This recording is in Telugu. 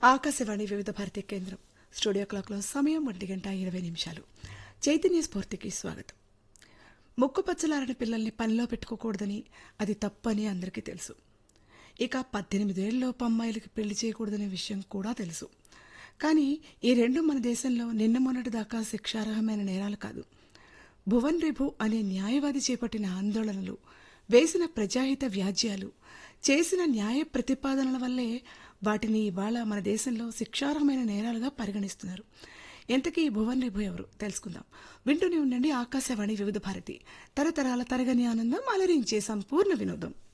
ఆకాశవాణి వివిధ భారతి కేంద్రం స్టూడియో క్లాక్లో సమయం 1:20. చైతన్య స్ఫూర్తికి స్వాగతం. ముక్కుపచ్చలారని పిల్లల్ని పనిలో పెట్టుకోకూడదని, అది తప్పని అందరికీ తెలుసు. ఇక 18 ఏళ్లలోపు అమ్మాయిలకి పెళ్లి చేయకూడదనే విషయం కూడా తెలుసు. కానీ ఈ రెండు మన దేశంలో నిన్న మొన్నటి దాకా శిక్షార్హమైన నేరాలు కాదు. భువన్ రిభు అనే న్యాయవాది చేపట్టిన ఆందోళనలు, వేసిన ప్రజాహిత వ్యాజ్యాలు, చేసిన న్యాయ ప్రతిపాదనల వల్లే వాటిని ఇవాళ మన దేశంలో శిక్షార్హమైన నేరాలుగా పరిగణిస్తున్నారు. ఎంతకీ ఈ భువన్ రిభు ఎవరు తెలుసుకుందాం. వింటూనే ఉండండి ఆకాశవాణి వివిధ భారతి, తరతరాల తరగని ఆనందం, అలరించే సంపూర్ణ వినోదం.